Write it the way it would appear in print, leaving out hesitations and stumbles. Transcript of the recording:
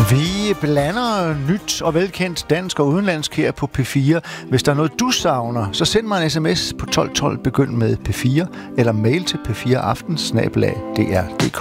Vi blander nyt og velkendt dansk og udenlandsk her på P4. Hvis der er noget, du savner, så send mig en sms på 1212, begynd med P4, eller mail til p4aften@dr.dk.